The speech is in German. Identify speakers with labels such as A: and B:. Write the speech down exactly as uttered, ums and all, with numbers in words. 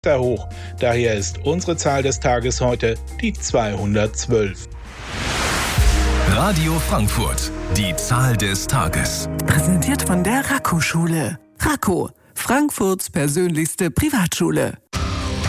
A: hoch. Daher ist unsere Zahl des Tages heute die zweihundertzwölf.
B: Radio Frankfurt, die Zahl des Tages.
C: Präsentiert von der Raco-Schule. Raco, Frankfurts persönlichste Privatschule.